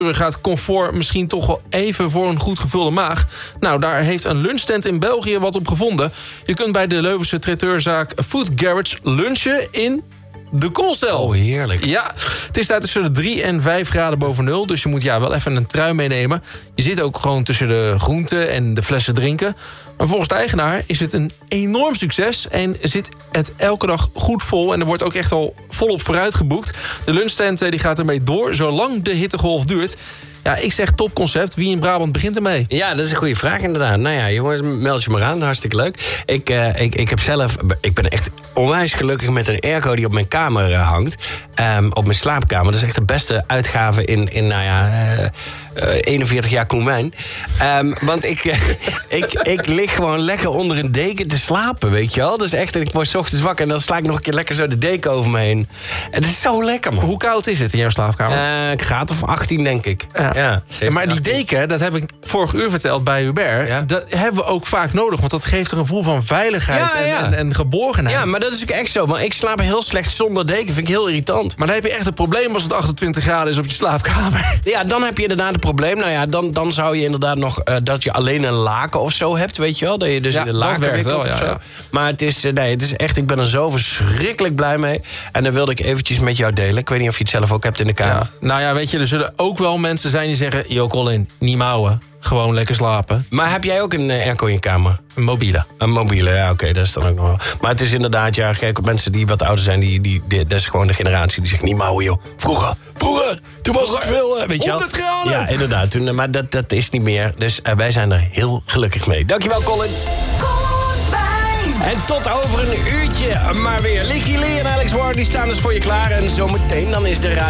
gaat comfort misschien toch wel even voor een goed gevulde maag? Nou, daar heeft een lunchtent in België wat op gevonden. Je kunt bij de Leuvense traiteurzaak Food Garage lunchen in de koelcel. Oh, heerlijk. Ja, het is daar tussen de 3 en 5 graden boven nul. Dus je moet wel even een trui meenemen. Je zit ook gewoon tussen de groenten en de flessen drinken. Maar volgens de eigenaar is het een enorm succes en zit het elke dag goed vol. En er wordt ook echt al volop vooruit geboekt. De lunchtent die gaat ermee door, zolang de hittegolf duurt. Ja, ik zeg topconcept. Wie in Brabant begint ermee? Ja, dat is een goede vraag inderdaad. Nou ja, jongens, meld je maar aan. Hartstikke leuk. Ik heb zelf... Ik ben echt onwijs gelukkig met een airco die op mijn kamer hangt. Op mijn slaapkamer. Dat is echt de beste uitgave in 41 jaar Koen Wijn. Want ik lig gewoon lekker onder een deken te slapen, weet je wel. Dat is echt, ik word 's ochtends wakker en dan sla ik nog een keer lekker zo de deken over me heen. En dat is zo lekker, man. Hoe koud is het in jouw slaapkamer? Een graad of 18, denk ik. Ja, maar die deken, dat heb ik vorig uur verteld bij Hubert. Ja? Dat hebben we ook vaak nodig, want dat geeft er een gevoel van veiligheid en geborgenheid. Ja, maar dat is ook echt zo. Maar ik slaap heel slecht zonder deken, vind ik heel irritant. Maar dan heb je echt een probleem als het 28 graden is op je slaapkamer. Ja, dan heb je inderdaad een probleem. Nou ja, dan zou je inderdaad nog dat je alleen een laken of zo hebt, weet je wel. Dat je dus in de laken wikkelt of zo. Ja. Maar het is echt, ik ben er zo verschrikkelijk blij mee. En dan wilde ik eventjes met jou delen. Ik weet niet of je het zelf ook hebt in de kamer. Ja. Nou ja, weet je, er zullen ook wel mensen zijn die zeggen... Yo, Colin, niet mouwen. Gewoon lekker slapen. Maar heb jij ook een airco in je kamer? Een mobiele. Een mobiele, ja, oké, dat is dan ook nog wel. Maar het is inderdaad, ja, kijk, op mensen die wat ouder zijn... dat is gewoon de generatie die zegt, niet mouwen, joh. Vroeger, toen was het veel, weet je wel. 100 graden! Ja, inderdaad, maar dat is niet meer. Dus wij zijn er heel gelukkig mee. Dankjewel, Colin. En tot over een uurtje maar weer. Licky Lee en Alex Ward, die staan dus voor je klaar. En zometeen dan is de radio...